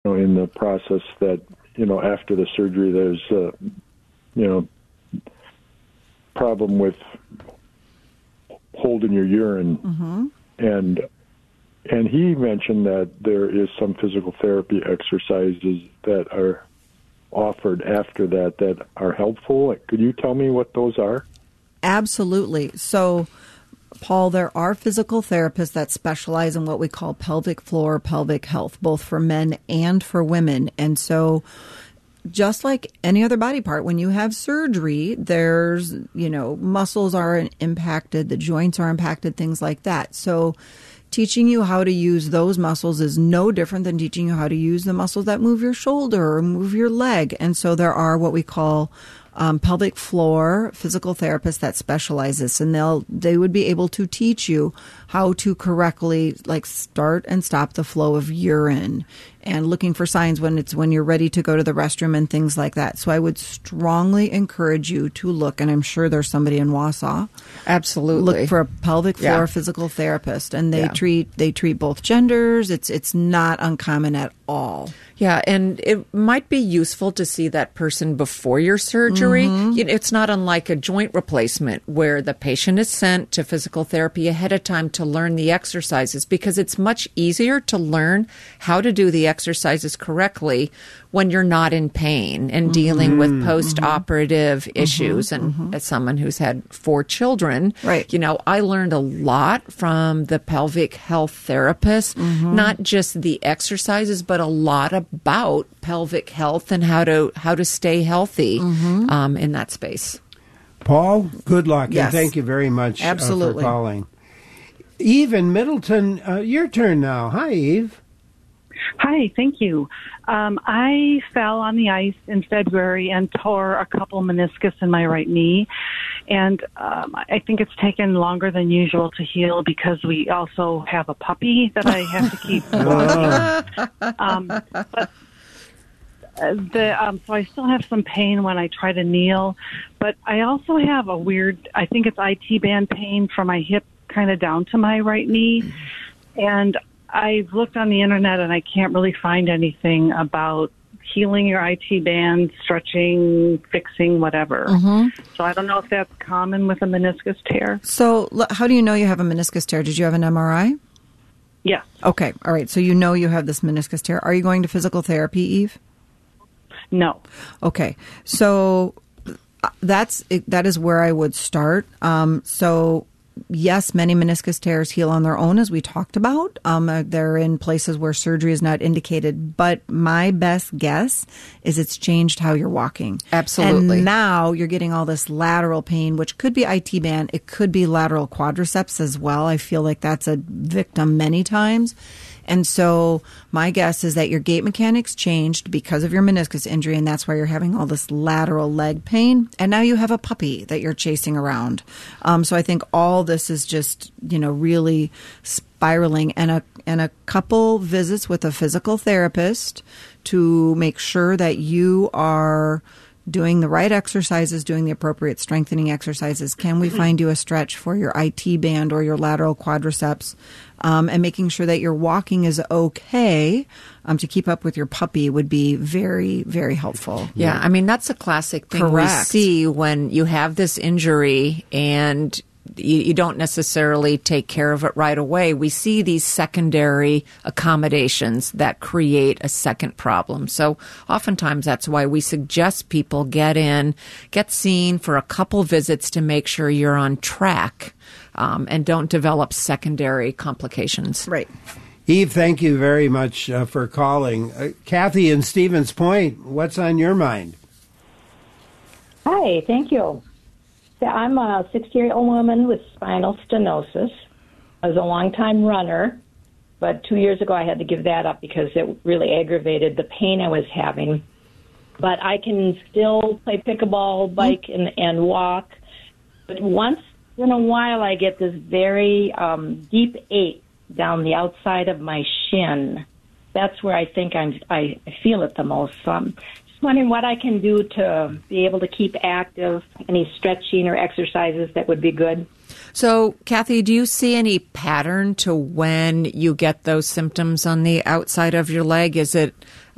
in the process that, after the surgery, there's, problem with holding your urine. Mm-hmm. And he mentioned that there is some physical therapy exercises that are offered after that are helpful. Could you tell me what those are? Absolutely. So, Paul, there are physical therapists that specialize in what we call pelvic floor, pelvic health, both for men and for women. And so just like any other body part, when you have surgery, there's, muscles are impacted, the joints are impacted, things like that. So teaching you how to use those muscles is no different than teaching you how to use the muscles that move your shoulder or move your leg. And so there are what we call pelvic floor physical therapists that specialize this, and they would be able to teach you how to correctly start and stop the flow of urine and looking for signs when you're ready to go to the restroom and things like that. So I would strongly encourage you to look, and I'm sure there's somebody in Wausau. Absolutely. Look for a pelvic floor physical therapist, and they treat both genders. It's not uncommon at all. Yeah, and it might be useful to see that person before your surgery. Mm-hmm. It's not unlike a joint replacement where the patient is sent to physical therapy ahead of time to learn the exercises, because it's much easier to learn how to do the exercises correctly when you're not in pain and dealing with post-operative issues. And as someone who's had 4 children, right. I learned a lot from the pelvic health therapist, not just the exercises, but a lot about pelvic health and how to stay healthy in that space. Paul, good luck, yes. and thank you very much Absolutely. For calling. Eve in Middleton, your turn now. Hi, Eve. Hi, thank you. I fell on the ice in February and tore a couple meniscus in my right knee. And I think it's taken longer than usual to heal because we also have a puppy that I have to keep watching. So I still have some pain when I try to kneel. But I also have a weird, I think it's IT band pain from my hip kind of down to my right knee. And I've looked on the internet and I can't really find anything about healing your IT band, stretching, fixing, whatever. So I don't know if that's common with a meniscus tear. So how do you know you have a meniscus tear? Did you have an MRI? Yes. Okay. All right. So you have this meniscus tear. Are you going to physical therapy, Eve? No. Okay. So that is where I would start. So yes, many meniscus tears heal on their own, as we talked about. They're in places where surgery is not indicated. But my best guess is it's changed how you're walking. Absolutely. And now you're getting all this lateral pain, which could be IT band. It could be lateral quadriceps as well. I feel like that's a victim many times. And so my guess is that your gait mechanics changed because of your meniscus injury, and that's why you're having all this lateral leg pain. And now you have a puppy that you're chasing around. So I think all this is just, really spiraling, and a couple visits with a physical therapist to make sure that you are doing the right exercises, doing the appropriate strengthening exercises. Can we find you a stretch for your IT band or your lateral quadriceps? And making sure that your walking is okay to keep up with your puppy would be very, very helpful. Yeah, I mean, that's a classic thing we see when you have this injury and you don't necessarily take care of it right away. We see these secondary accommodations that create a second problem. So oftentimes that's why we suggest people get seen for a couple visits to make sure you're on track and don't develop secondary complications. Right. Eve, thank you very much for calling. Kathy in Stevens Point, what's on your mind? Hi, thank you. I'm a 60-year-old woman with spinal stenosis. I was a long-time runner, but 2 years ago I had to give that up because it really aggravated the pain I was having. But I can still play pickleball, bike, and walk. But once in a while I get this very deep ache down the outside of my shin. That's where I think I feel it the most. So I'm just wondering what I can do to be able to keep active, any stretching or exercises that would be good. So, Kathy, do you see any pattern to when you get those symptoms on the outside of your leg? Is it